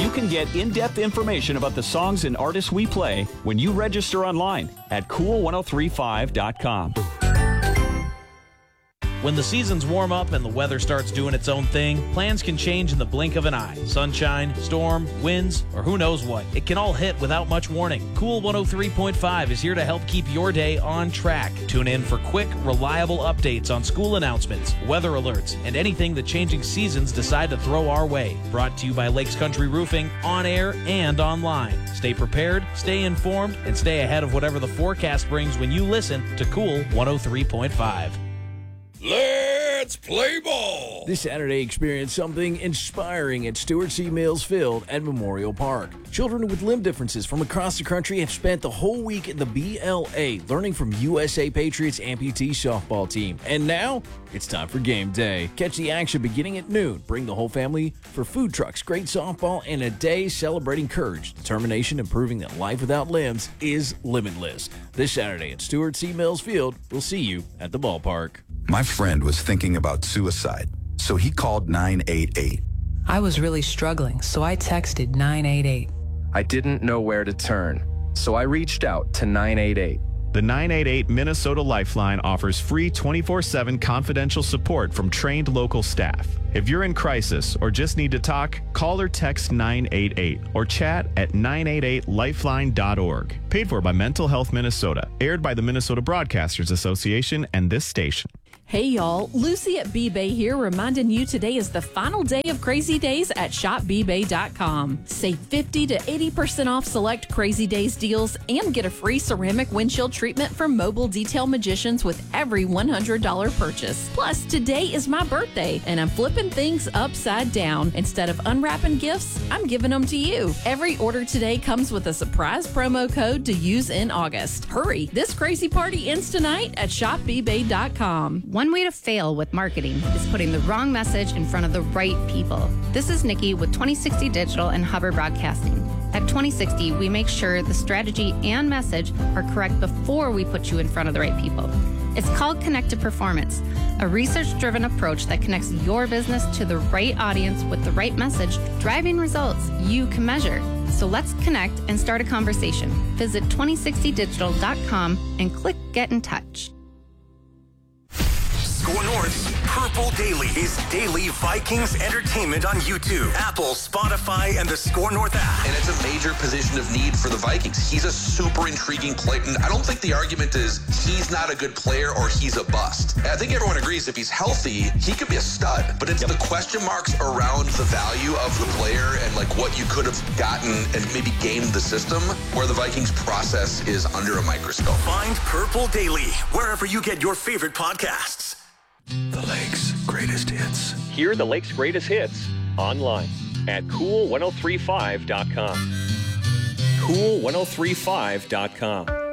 You can get in-depth information about the songs and artists we play when you register online at cool1035.com. When the seasons warm up and the weather starts doing its own thing, plans can change in the blink of an eye. Sunshine, storm, winds, or who knows what. It can all hit without much warning. Cool 103.5 is here to help keep your day on track. Tune in for quick, reliable updates on school announcements, weather alerts, and anything the changing seasons decide to throw our way. Brought to you by Lakes Country Roofing, on air and online. Stay prepared, stay informed, and stay ahead of whatever the forecast brings when you listen to Cool 103.5. Let's play ball! This Saturday, experience something inspiring at Stuart C. Mills Field at Memorial Park. Children with limb differences from across the country have spent the whole week in the BLA learning from USA Patriots amputee softball team. And now, it's time for game day. Catch the action beginning at noon. Bring the whole family for food trucks, great softball, and a day celebrating courage, determination, and proving that life without limbs is limitless. This Saturday at Stuart C. Mills Field. We'll see you at the ballpark. My friend was thinking about suicide, so he called 988. I was really struggling, so I texted 988. I didn't know where to turn, so I reached out to 988. The 988 Minnesota Lifeline offers free 24/7 confidential support from trained local staff. If you're in crisis or just need to talk, call or text 988 or chat at 988lifeline.org. Paid for by Mental Health Minnesota. Aired by the Minnesota Broadcasters Association and this station. Hey y'all, Lucy at B-Bay here, reminding you today is the final day of Crazy Days at shopbbay.com. Save 50 to 80% off select Crazy Days deals and get a free ceramic windshield treatment from Mobile Detail Magicians with every $100 purchase. Plus, today is my birthday and I'm flipping things upside down. Instead of unwrapping gifts, I'm giving them to you. Every order today comes with a surprise promo code to use in August. Hurry, this crazy party ends tonight at shopbbay.com. One way to fail with marketing is putting the wrong message in front of the right people. This is Nikki with 2060 Digital and Hubbard Broadcasting. At 2060, we make sure the strategy and message are correct before we put you in front of the right people. It's called Connected Performance, a research-driven approach that connects your business to the right audience with the right message, driving results you can measure. So let's connect and start a conversation. Visit 2060digital.com and click Get in Touch. Score North's Purple Daily is daily Vikings entertainment on YouTube, Apple, Spotify, and the Score North app. And it's a major position of need for the Vikings. He's a super intriguing player. I don't think the argument is he's not a good player or he's a bust. I think everyone agrees if he's healthy, he could be a stud. But it's the question marks around the value of the player and like what you could have gotten and maybe gamed the system where the Vikings process is under a microscope. Find Purple Daily wherever you get your favorite podcasts. The Lake's greatest hits. Hear the Lake's greatest hits online at cool1035.com. Cool1035.com.